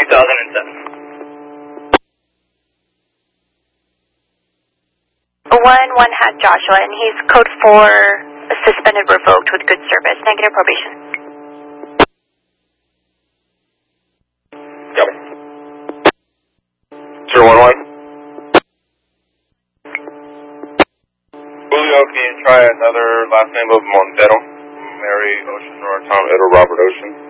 2007. 1-1 had Joshua, and he's code 4, suspended, revoked with good service, negative probation. Copy. 011. Julio, can you try another last name of Montero? Mary Ocean or Tom Edward Robert Ocean?